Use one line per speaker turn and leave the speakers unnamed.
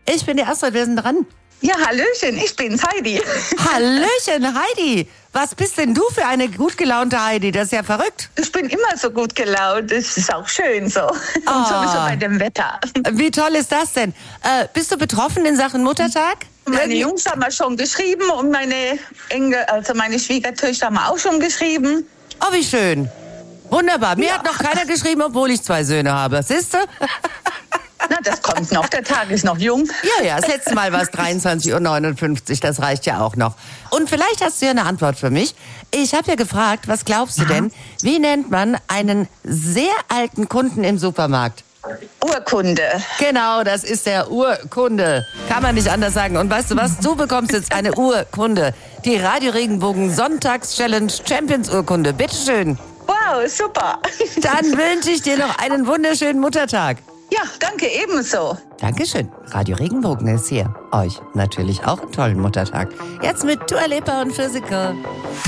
Ich bin die Astrid, wir sind dran.
Ja, hallöchen, ich bin's, Heidi.
Hallöchen, Heidi. Was bist denn du für eine gut gelaunte Heidi? Das ist ja verrückt.
Ich bin immer so gut gelaunt, das ist auch schön so. Und sowieso bei dem Wetter.
Wie toll ist das denn? Bist du betroffen in Sachen Muttertag?
Meine Jungs haben wir schon geschrieben und meine Enkel, also meine Schwiegertöchter haben wir auch schon geschrieben.
Oh, wie schön. Wunderbar. Mir hat noch keiner geschrieben, obwohl ich 2 Söhne habe. Siehst du?
Na, das kommt noch, der Tag ist noch jung.
Ja, das letzte Mal war es 23:59 Uhr, das reicht ja auch noch. Und vielleicht hast du ja eine Antwort für mich. Ich habe ja gefragt, was glaubst du denn, wie nennt man einen sehr alten Kunden im Supermarkt?
Urkunde.
Genau, das ist der Urkunde. Kann man nicht anders sagen. Und weißt du was? Du bekommst jetzt eine Urkunde. Die Radio Regenbogen Sonntags-Challenge Champions Urkunde. Bitteschön.
Wow, super.
Dann wünsche ich dir noch einen wunderschönen Muttertag.
Ja, danke, ebenso.
Dankeschön. Radio Regenbogen ist hier. Euch natürlich auch einen tollen Muttertag. Jetzt mit Dua Lipa und Physical.